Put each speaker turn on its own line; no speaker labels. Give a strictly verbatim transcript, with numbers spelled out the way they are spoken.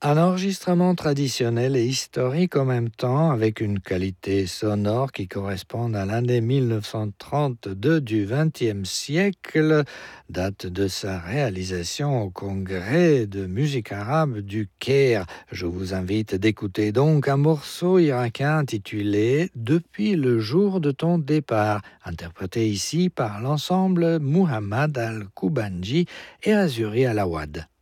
Un enregistrement traditionnel et historique en même temps, avec une qualité sonore qui correspond à l'année mille neuf cent trente-deux du vingtième siècle, date de sa réalisation au Congrès de musique arabe du Caire. Je vous invite d'écouter donc un morceau irakien intitulé « Depuis le jour de ton départ », interprété ici par l'ensemble Muhammad al-Koubanji et Azuri Alawad.